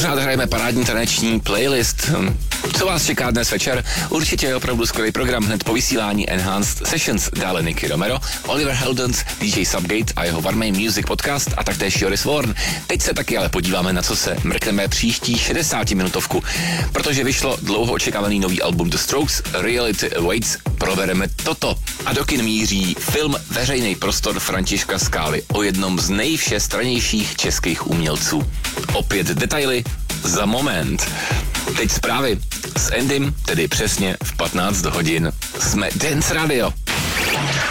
Pořád hrajeme parádní taneční playlist. Co vás čeká dnes večer? Určitě je opravdu skvělý program hned po vysílání Enhanced Sessions, dále Nicky Romero, Oliver Heldens, DJ Subgate a jeho Warmay Music podcast a taktéž Joris Warren. Teď se taky ale podíváme, na co se mrkneme příští 60-minutovku, protože vyšlo dlouho očekávaný nový album The Strokes, Reality Awaits, probereme toto. A do kin míří film Veřejný prostor Františka Skály o jednom z nejvšestrannějších českých umělců. Opět detaily za moment. Teď zprávy s Endym, tedy přesně v 15 hodin. Jsme Dance Radio.